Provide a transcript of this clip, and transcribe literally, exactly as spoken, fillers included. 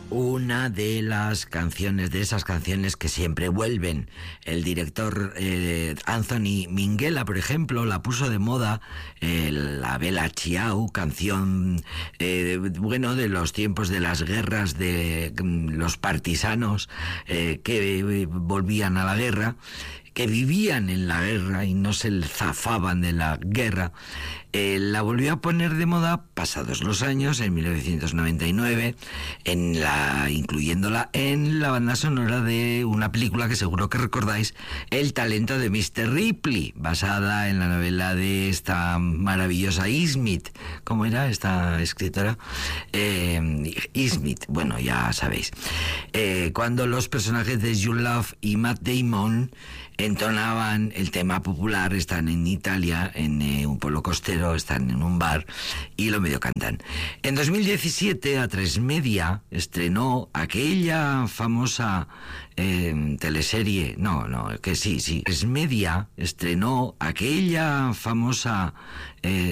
Una de las canciones, de esas canciones que siempre vuelven. El director eh, Anthony Minghella, por ejemplo, la puso de moda, eh, la Bella Ciao, canción, eh, bueno, de los tiempos de las guerras de mm, los partisanos eh, que volvían a la guerra, que vivían en la guerra y no se zafaban de la guerra. Eh, la volvió a poner de moda pasados los años, en mil novecientos noventa y nueve, en la, incluyéndola en la banda sonora de una película que seguro que recordáis, El talento de mister Ripley, basada en la novela de esta maravillosa Smith. ¿Cómo era esta escritora? Eh, Smith, bueno, ya sabéis. Eh, cuando los personajes de Jude Law y Matt Damon entonaban el tema popular, están en Italia, en eh, un pueblo costero, están en un bar y lo medio cantan. En dos mil diecisiete, A tres Media estrenó aquella famosa eh, teleserie, no, no, que sí, sí, A tres Media estrenó aquella famosa... Eh,